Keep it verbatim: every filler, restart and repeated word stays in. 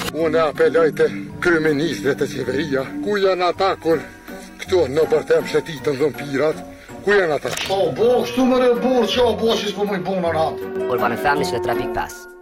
Unë apeloj të kryeministrit të qeveria, ku janë ata kur këto në bërtem shtetitën dhëmpirat, ku janë ata? Po, bo, kështu më rëburë që o bo që s'po më i punë në ratë. Urban Family Traffic Pass.